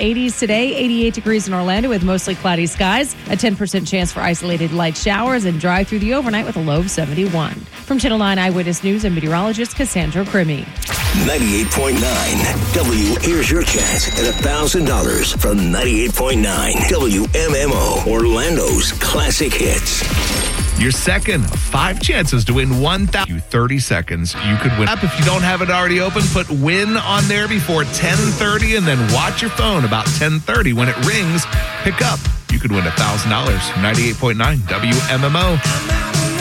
80s today, 88 degrees in Orlando with mostly cloudy skies, a 10% chance for isolated light showers, and dry through the overnight with a low of 71. From Channel 9 Eyewitness News and meteorologist Cassandra Crimmy. 98.9 Here's your chance at $1,000 from 98.9 WMMO, Orlando's classic hits. Your second of 5 chances to win 1,000. 30 seconds. You could win. If you don't have it already open, put win on there before 10:30 and then watch your phone about 10:30. When it rings, pick up. You could win $1,000. 98.9 WMMO.